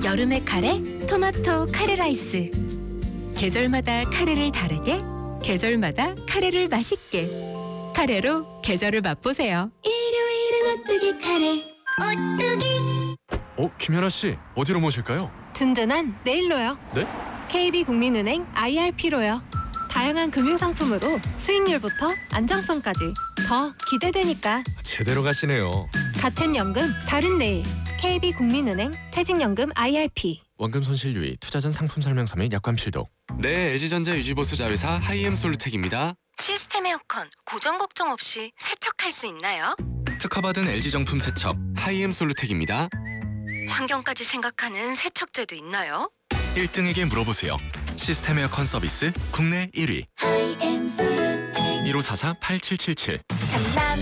여름의 카레, 토마토 카레 라이스. 계절마다 카레를 다르게, 계절마다 카레를 맛있게. 카레로 계절을 맛보세요. 일요일은 오뚜기 카레. 오뚜기. 김연아 씨, 어디로 모실까요? 든든한 네일로요. 네? KB국민은행 IRP로요. 다양한 금융상품으로 수익률부터 안정성까지 더 기대되니까. 제대로 가시네요. 같은 연금, 다른 내일. KB국민은행 퇴직연금 IRP. 원금 손실 유의, 투자 전 상품 설명서 및 약관 필독. 네, LG전자 유지보수 자회사 하이엠 솔루텍입니다. 시스템 에어컨 고장 걱정 없이 세척할 수 있나요? 특허받은 LG 정품 세척 하이엠 솔루텍입니다. 환경까지 생각하는 세척제도 있나요? 1등에게 물어보세요. 시스템 에어컨 서비스 국내 1위. 하이엠 솔루텍. 1544-8777. 참남